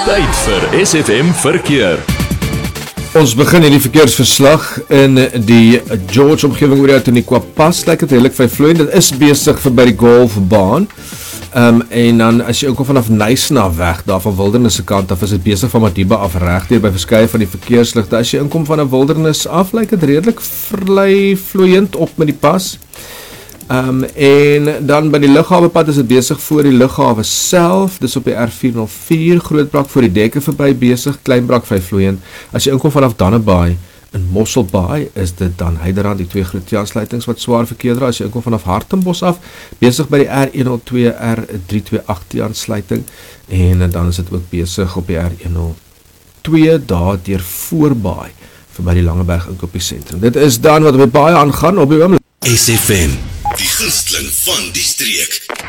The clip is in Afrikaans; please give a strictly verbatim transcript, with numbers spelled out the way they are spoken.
Tyd vir S F M Verkeer. Ons begin in die verkeersverslag in die George omgewing oor die Outeniqua Pas, lyk het redelijk vryvloeiend. Dit is besig vir by die golfbaan. Um, en dan as jy ook al vanaf Nysna weg, daar van Wildernis se kant af, is dit besig van Madiba af reg deur by verskeie van die verkeersligte. As jy inkom van 'n Wildernis af, lyk dit redelik vryvloeiend op met die pas. Um, en dan by die lughawepad is dit besig voor die lughawe self, dis op die R vier nul vier, Grootbrak voor die dekke verby besig, Kleinbrak vryvloeiend. As jy inkom vanaf Dannebaai in Mosselbaai, is dit dan Heiderand, die twee groot aansluitings wat swaar verkeer dra. As jy inkom vanaf Hartenbos af, besig by die R een nul twee, R drie twee agt aansluiting, en dan is dit ook besig op die R een nul twee, daar deur Voorbaai, verby die Langeberg inkopie sentrum. Dit is dan wat op die baie aangaan op die oomblik. S F M, die gunsteling van die streek.